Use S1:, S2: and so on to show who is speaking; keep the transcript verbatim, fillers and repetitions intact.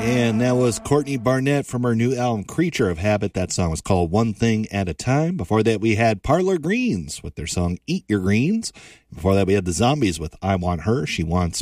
S1: And that was Courtney Barnett from her new album, Creature of Habit. That song was called One Thing at a Time. Before that, we had Parlor Greens with their song Eat Your Greens. Before that, we had the Zombies with I Want Her, She Wants